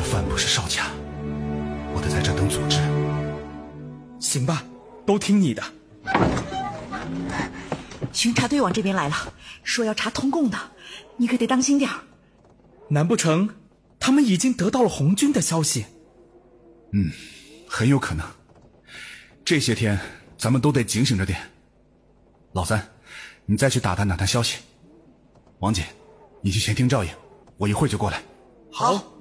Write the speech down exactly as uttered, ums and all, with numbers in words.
范不是少侠，我得在这等组织。 行吧，都听你的。 巡查队往这边来了，说要查通共的，你可得当心点儿。 难不成他们已经得到了红军的消息？ 嗯，很有可能。这些天咱们都得警醒着点。老三，你再去打探打探消息。王姐，你去前厅照应，我一会儿就过来。 好。